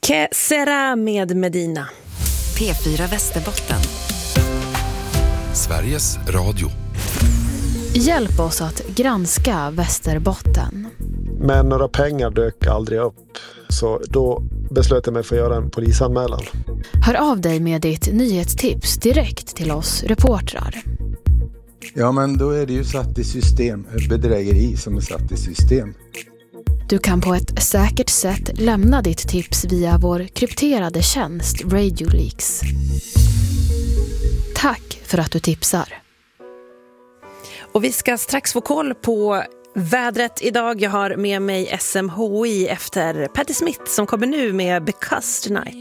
Que sera med Medina. P4 Västerbotten. Sveriges Radio. Hjälp oss att granska Västerbotten. Men några pengar dök aldrig upp. Så då beslöt jag mig för att göra en polisanmälan. Hör av dig med ditt nyhetstips direkt till oss reportrar. Ja, men då är det ju satt i system. Bedrägeri som är satt i system. Du kan på ett säkert sätt lämna ditt tips via vår krypterade tjänst Radio Leaks. Tack för att du tipsar. Och vi ska strax få koll på vädret idag. Jag har med mig SMHI efter Patti Smith som kommer nu med Because Tonight.